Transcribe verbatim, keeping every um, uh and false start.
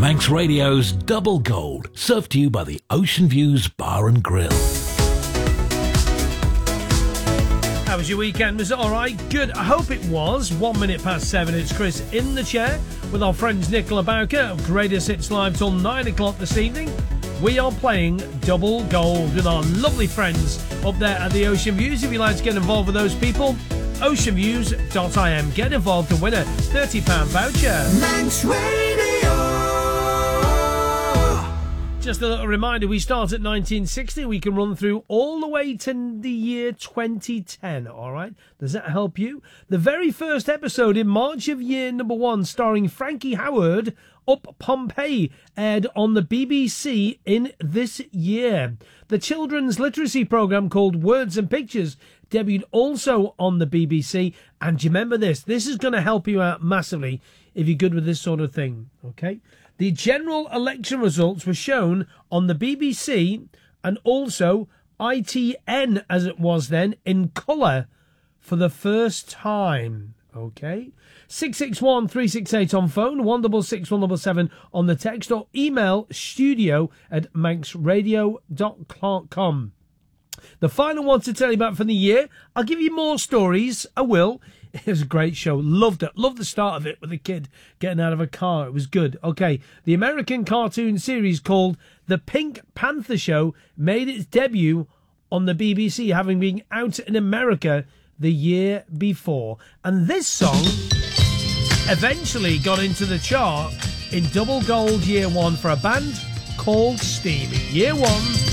Manx Radio's Double Gold, served to you by the Ocean Views Bar and Grill. How was your weekend? Was it all right? Good. I hope it was. One minute past seven. It's Chris in the chair with our friends Nicola Bowker of Greatest Hits Live till nine o'clock this evening. We are playing Double Gold with our lovely friends up there at the Ocean Views. If you'd like to get involved with those people, ocean views dot I M. Get involved to win a thirty pound voucher. Manx Radio. Just a little reminder, we start at nineteen sixty. We can run through all the way to the year twenty ten, all right? Does that help you? The very first episode in March of year number one, starring Frankie Howerd, Up Pompeii, aired on the B B C in this year. The children's literacy programme called Words and Pictures debuted also on the B B C. And do you remember this? This is going to help you out massively if you're good with this sort of thing, okay? The general election results were shown on the B B C and also I T N, as it was then, in colour for the first time, okay? six six one, three six eight on phone, one six six, one seven seven on the text, or email studio at manx radio dot com. The final one to tell you about for the year, I'll give you more stories, I will. It was a great show. Loved it. Loved the start of it with the kid getting out of a car. It was good. Okay, the American cartoon series called The Pink Panther Show made its debut on the B B C, having been out in America the year before. And this song eventually got into the chart in Double Gold Year One for a band called Steam. Year One.